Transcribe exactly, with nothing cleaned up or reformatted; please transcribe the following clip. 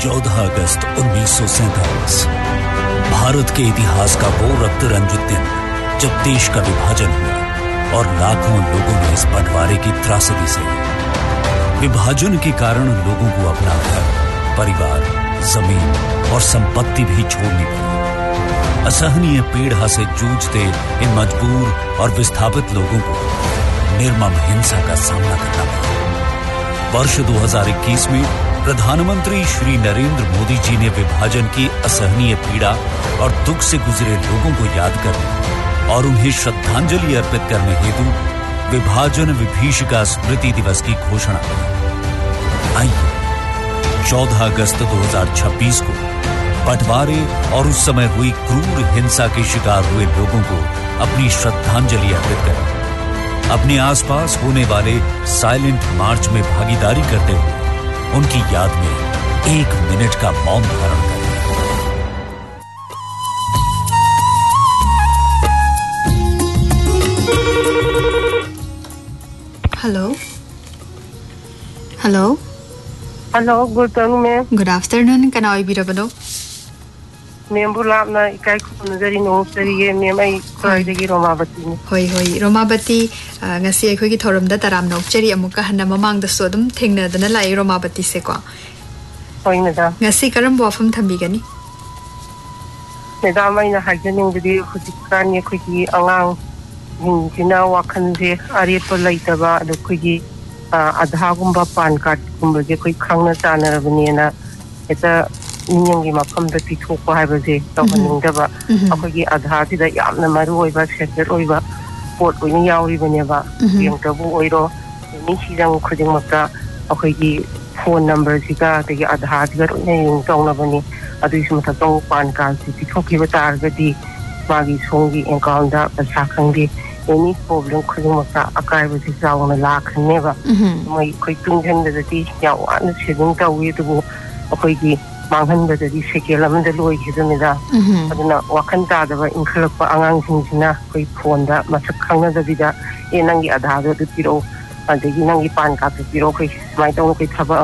चौदह अगस्त उन्नीस सौ सैंतालीस भारत के इतिहास का वो रक्त रंजित दिन जब देश का विभाजन हुआ और लाखों लोगों ने इस बंटवारे की त्रासदी से विभाजन के कारण लोगों को अपना घर, परिवार, जमीन और संपत्ति भी छोड़नी पड़ी। असहनीय पीड़ा से जूझते इन मजबूर और विस्थापित लोगों को निर्मम हिंसा का सामना करना पड़ा। वर्ष दो हज़ार इक्कीस में प्रधानमंत्री श्री नरेंद्र मोदी जी ने विभाजन की असहनीय पीड़ा और दुख से गुजरे लोगों को याद करने और उन्हें श्रद्धांजलि अर्पित करने हेतु विभाजन विभीषिका स्मृति दिवस की घोषणा की। आइए चौदह अगस्त दो हज़ार छब्बीस को बंटवारे और उस समय हुई क्रूर हिंसा के शिकार हुए लोगों को अपनी श्रद्धांजलि अर्पित करें। अपने आसपास होने वाले साइलेंट मार्च में भागीदारी करते हुए उनकी याद में एक मिनट का मौन धारण करें। Hello hello hello good afternoon ma'am good afternoon कना ओइबिरबनो मैम बुलापना इकाई खुनजरी नोसरी मैम आई खराइदगी रोमावती ने होय होय रोमावती ngasi ꯑꯩꯈꯣꯏꯒꯤ ꯊꯧꯔꯝꯗ ꯇꯔꯥꯝ ꯅꯣꯛꯆꯔꯤ ꯑꯃꯨꯛꯀ ꯍꯟꯅ ꯃꯃꯥꯡꯗꯁꯨ ꯑꯗꯨꯝ ꯊꯦꯡꯅꯗꯅ ꯂꯥꯛꯏ ꯔꯣꯃꯥꯕꯇꯤ ꯁꯦꯀꯣ ꯍꯣꯏ ꯃꯦꯗꯥꯝ ngasi ꯀꯔꯝꯕ ꯋꯥꯐꯝ ꯊꯝꯕꯤꯒꯅꯤ ꯃꯦꯗꯥꯝ ꯑꯩꯅ ꯍꯥꯏꯖꯅꯤꯡꯕꯗꯤ ꯍꯧꯖꯤꯛꯀꯥꯟ ꯑꯩꯈꯣꯏꯒꯤ ꯑꯉꯥꯡꯁꯤꯡꯁꯤꯅ ꯋꯥꯈꯜꯁꯦ ꯑꯔꯦꯞꯄ ꯂꯩꯇꯕ ꯑꯗꯨ ꯑꯩꯈꯣꯏꯒꯤ ꯑꯙꯥꯔꯒꯨꯝꯕ ꯄꯥꯟ ꯀꯥꯔꯗꯀꯨꯝꯕꯁꯦ ꯑꯩꯈꯣꯏ ꯈꯪꯅ ꯆꯥꯟꯅꯔꯕꯅꯦꯅ ꯍꯦꯛꯇ ꯃꯤꯌꯥꯝꯒꯤ ꯃꯐꯝꯗ ꯄꯤꯊꯣꯛꯄ ꯍꯥꯏꯕꯁꯦ ꯇꯧꯍꯟꯅꯤꯡꯗꯕ ꯑꯩꯈꯣꯏꯒꯤ ꯑꯙꯥꯔꯁꯤꯗ ꯌꯥꯝꯅ ꯃꯔꯨꯑꯣꯏꯕ ꯁꯦꯀ꯭ꯔꯦꯠ ꯑꯣꯏꯕ ꯄꯣꯠ ꯑꯣꯏꯅ ꯌꯥꯎꯔꯤꯕꯅꯦꯕ ꯕꯦꯡꯛꯇꯕꯨ ꯑꯣꯏꯔꯣ ꯑꯦꯅꯤ ꯁꯤꯖꯪ ꯈꯨꯗꯤꯡꯃꯛꯇ ꯑꯩꯈꯣꯏꯒꯤ ꯐꯣꯟ ꯅꯝꯕꯔꯁꯤꯒ ꯑꯗꯒꯤ ꯑꯙꯥꯔꯁꯤꯒ ꯂꯣꯏꯅ ꯂꯤꯡ ꯇꯧꯅꯕꯅꯤ ꯑꯗꯨꯒꯤꯁꯨ ꯃꯊꯛꯇ ꯑꯃꯨꯛ ꯄꯥꯟ ꯀꯥꯔꯗꯁꯤ ꯄꯤꯊꯣꯛꯈꯤꯕ ꯇꯥꯔꯒꯗꯤ ꯃꯥꯒꯤ ꯁꯣꯝꯒꯤ ꯑꯦꯀꯥꯎꯟꯗ ꯄꯩꯁꯥ ꯈꯪꯗꯦ ꯑꯦꯅꯤ ꯄ꯭ꯔꯣꯕ꯭ꯂꯦꯝ ꯈꯨꯗꯤꯡꯃꯛꯇ ꯑꯀꯥꯏꯕꯁꯤ ꯆꯥꯎꯅ ꯂꯥꯛꯈ꯭ꯔꯅꯦꯕ ꯃꯣꯏ ꯑꯩꯈꯣꯏ ꯇꯨꯡꯁꯤꯟꯕꯗꯗꯤ ꯌꯥꯝ ꯋꯥꯅ ꯁꯦꯚꯤꯡ ꯇꯧꯏ ꯑꯗꯨꯕꯨ ꯑꯩꯈꯣꯏꯒꯤ ꯃꯥꯡꯍꯟꯕꯗꯗꯤ ꯁꯦꯀꯦꯟ ꯑꯃꯗ ꯂꯣꯏꯈꯤꯗꯕꯅꯤꯗ ꯑꯗꯨꯅ ꯋꯥꯈꯜ ꯇꯥꯗꯕ ꯏꯟꯈꯠꯂꯛꯄ ꯑꯉꯥꯡꯁꯤꯡꯁꯤꯅ ꯑꯩꯈꯣꯏ ꯐꯣꯟꯗ ꯃꯁꯛ ꯈꯪꯅꯗꯕꯤꯗ ꯑꯦ ꯅꯪꯒꯤ ꯑꯙꯥꯔꯗꯣ ꯑꯗꯨ ꯄꯤꯔꯛꯎ ꯑꯗꯒꯤ ꯅꯪꯒꯤ ꯄꯥꯟ ꯀꯥꯔꯗꯇꯨ ꯄꯤꯔꯛꯎ ꯑꯩꯈꯣꯏ ꯁꯨꯃꯥꯏꯅ ꯇꯧꯅ ꯑꯩꯈꯣꯏ ꯊꯕꯛ